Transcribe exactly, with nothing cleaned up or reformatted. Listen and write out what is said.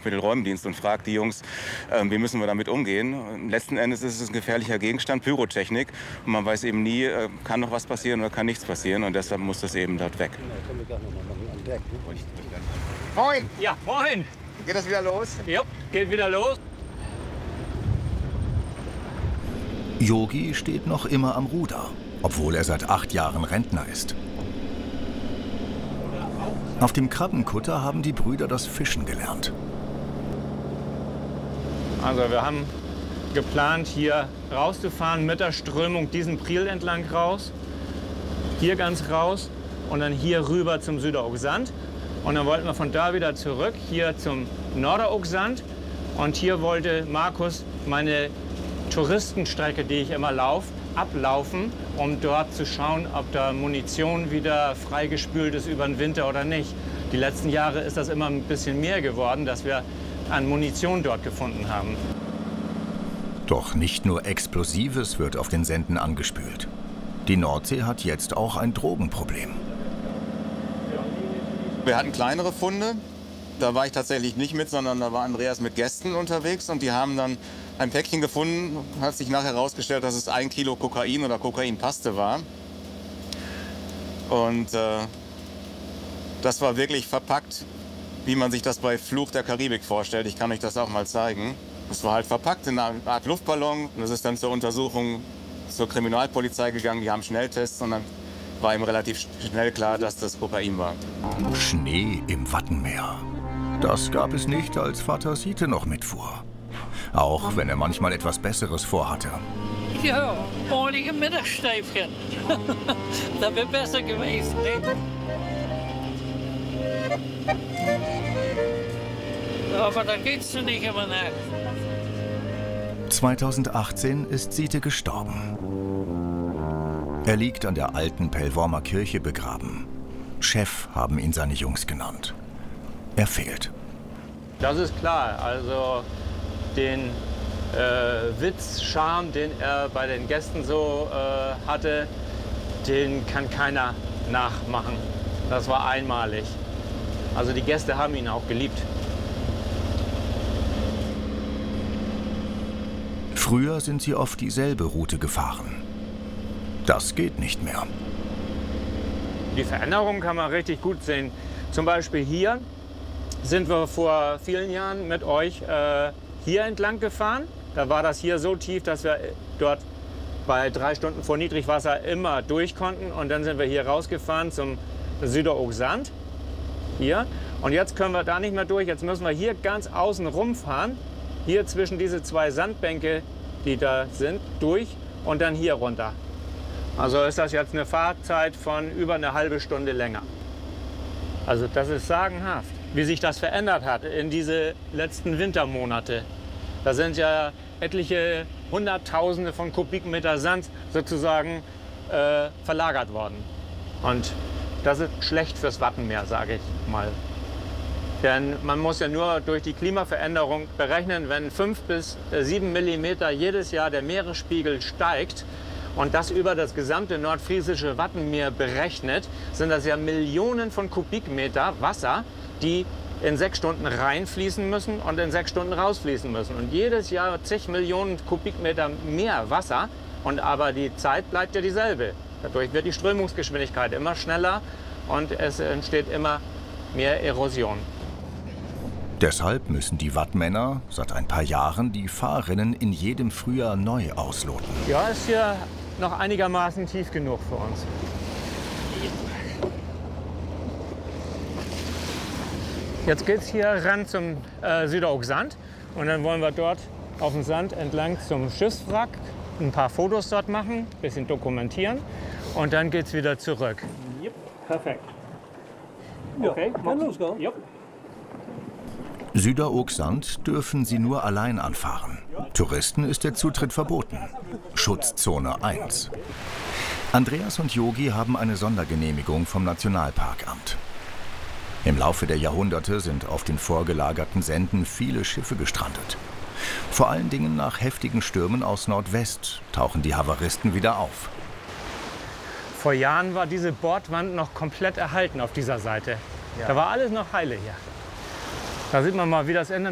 Suchtmittelräumdienst und fragt die Jungs, äh, wie müssen wir damit umgehen. Und letzten Endes ist es ein gefährlicher Gegenstand, Pyrotechnik. Und man weiß eben nie, äh, kann noch was passieren oder kann nichts passieren. Und deshalb muss das eben dort weg. Moin! Ja, moin! Geht das wieder los? Ja, geht wieder los. Yogi steht noch immer am Ruder, obwohl er seit acht Jahren Rentner ist. Auf dem Krabbenkutter haben die Brüder das Fischen gelernt. Also wir haben geplant, hier rauszufahren mit der Strömung diesen Priel entlang raus, hier ganz raus und dann hier rüber zum Süderaugsand. Und dann wollten wir von da wieder zurück, hier zum Norderaugsand. Und hier wollte Markus meine Touristenstrecke, die ich immer laufe, ablaufen, um dort zu schauen, ob da Munition wieder freigespült ist über den Winter oder nicht. Die letzten Jahre ist das immer ein bisschen mehr geworden, dass wir an Munition dort gefunden haben. Doch nicht nur Explosives wird auf den Senden angespült. Die Nordsee hat jetzt auch ein Drogenproblem. Wir hatten kleinere Funde. Da war ich tatsächlich nicht mit, sondern da war Andreas mit Gästen unterwegs. Und die haben dann ein Päckchen gefunden. Hat sich nachher herausgestellt, dass es ein Kilo Kokain oder Kokainpaste war. Und äh, das war wirklich verpackt, wie man sich das bei Fluch der Karibik vorstellt. Ich kann euch das auch mal zeigen. Es war halt verpackt in einer Art Luftballon. Und das ist dann zur Untersuchung zur Kriminalpolizei gegangen. Die haben Schnelltests und dann war ihm relativ schnell klar, dass das Kokain war. Schnee im Wattenmeer. Das gab es nicht, als Vater Siete noch mitfuhr. Auch wenn er manchmal etwas Besseres vorhatte. Ja, ordentliche Mittagsschläfchen. Das wäre besser gewesen, ne? Aber da geht's nicht immer nach. zweitausendachtzehn ist Siete gestorben. Er liegt an der alten Pellwormer Kirche begraben. Chef haben ihn seine Jungs genannt. Er fehlt. Das ist klar. Also den äh, Witz, Charme, den er bei den Gästen so äh, hatte, den kann keiner nachmachen. Das war einmalig. Also die Gäste haben ihn auch geliebt. Früher sind sie oft dieselbe Route gefahren. Das geht nicht mehr. Die Veränderung kann man richtig gut sehen. Zum Beispiel hier sind wir vor vielen Jahren mit euch äh, hier entlang gefahren. Da war das hier so tief, dass wir dort bei drei Stunden vor Niedrigwasser immer durch konnten. Und dann sind wir hier rausgefahren zum Süderaugsand. Hier. Und jetzt können wir da nicht mehr durch. Jetzt müssen wir hier ganz außen rumfahren. Hier zwischen diese zwei Sandbänke, die da sind, durch und dann hier runter. Also ist das jetzt eine Fahrzeit von über eine halbe Stunde länger. Also das ist sagenhaft, wie sich das verändert hat in diese letzten Wintermonate. Da sind ja etliche Hunderttausende von Kubikmeter Sand sozusagen äh, verlagert worden. Und das ist schlecht fürs Wattenmeer, sage ich mal. Denn man muss ja nur durch die Klimaveränderung berechnen, wenn fünf bis sieben Millimeter jedes Jahr der Meeresspiegel steigt und das über das gesamte nordfriesische Wattenmeer berechnet, sind das ja Millionen von Kubikmeter Wasser, die in sechs Stunden reinfließen müssen und in sechs Stunden rausfließen müssen. Und jedes Jahr zig Millionen Kubikmeter mehr Wasser, und aber die Zeit bleibt ja dieselbe. Dadurch wird die Strömungsgeschwindigkeit immer schneller und es entsteht immer mehr Erosion. Deshalb müssen die Wattmänner seit ein paar Jahren die Fahrrinnen in jedem Frühjahr neu ausloten. Ja, ist hier noch einigermaßen tief genug für uns. Jetzt geht es hier ran zum äh, Süderaugsand und dann wollen wir dort auf dem Sand entlang zum Schiffswrack ein paar Fotos dort machen, ein bisschen dokumentieren und dann geht es wieder zurück. Yep, perfekt. Okay, kann losgehen. Yep. Süderaugsand dürfen sie nur allein anfahren. Touristen ist der Zutritt verboten. Schutzzone eins. Andreas und Yogi haben eine Sondergenehmigung vom Nationalparkamt. Im Laufe der Jahrhunderte sind auf den vorgelagerten Senden viele Schiffe gestrandet. Vor allen Dingen nach heftigen Stürmen aus Nordwest tauchen die Havaristen wieder auf. Vor Jahren war diese Bordwand noch komplett erhalten auf dieser Seite. Ja. Da war alles noch heile hier. Da sieht man mal, wie das Ende